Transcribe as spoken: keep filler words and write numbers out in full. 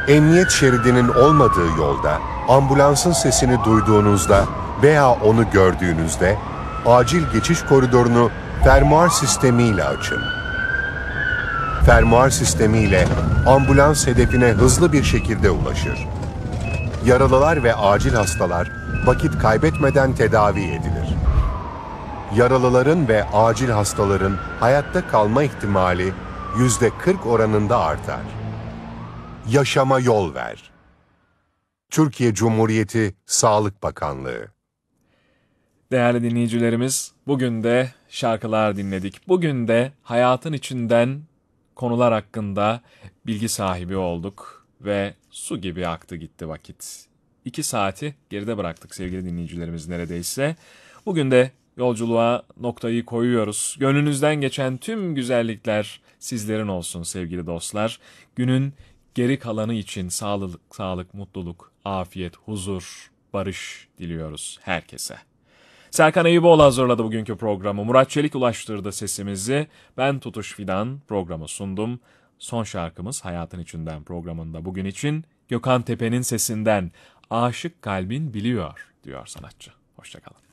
Emniyet şeridinin olmadığı yolda, ambulansın sesini duyduğunuzda veya onu gördüğünüzde, acil geçiş koridorunu fermuar sistemiyle açın. Fermuar sistemiyle ambulans hedefine hızlı bir şekilde ulaşır. Yaralılar ve acil hastalar vakit kaybetmeden tedavi edilir. Yaralıların ve acil hastaların hayatta kalma ihtimali yüzde kırk oranında artar. Yaşama yol ver. Türkiye Cumhuriyeti Sağlık Bakanlığı. Değerli dinleyicilerimiz, bugün de şarkılar dinledik. Bugün de hayatın içinden konular hakkında bilgi sahibi olduk ve su gibi aktı gitti vakit. İki saati geride bıraktık sevgili dinleyicilerimiz neredeyse. Bugün de yolculuğa noktayı koyuyoruz. Gönlünüzden geçen tüm güzellikler sizlerin olsun sevgili dostlar. Günün geri kalanı için sağlık, sağlık, mutluluk, afiyet, huzur, barış diliyoruz herkese. Serkan Eyüboğlu hazırladı bugünkü programı. Murat Çelik ulaştırdı sesimizi. Ben Tutuş Fidan programı sundum. Son şarkımız Hayatın İçinden programında bugün için Gökhan Tepe'nin sesinden Aşık Kalbin Biliyor diyor sanatçı. Hoşçakalın.